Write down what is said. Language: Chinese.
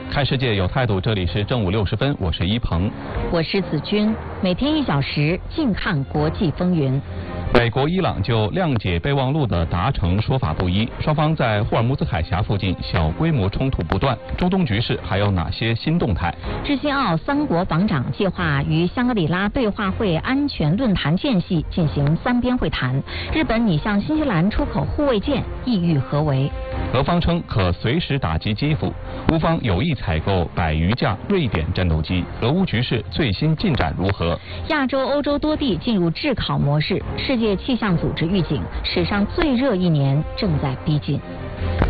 看世界有态度，这里是正午60分，我是一鹏， 我是子君，每天1小时，静看国际风云。 美国、伊朗就谅解备忘录的达成说法不一，双方在霍尔木兹海峡附近小规模冲突不断。中东局势还有哪些新动态？ 日新澳3国防长计划于香格里拉对话会安全论坛间隙进行3边会谈。日本拟向新西兰出口护卫舰，意欲何为？ 俄方称可随时打击基辅，乌方有意采购100余架瑞典战斗机。俄乌局势最新进展如何？ 亚洲、欧洲多地进入炙烤模式。世界气象组织预警，史上最热1年正在逼近。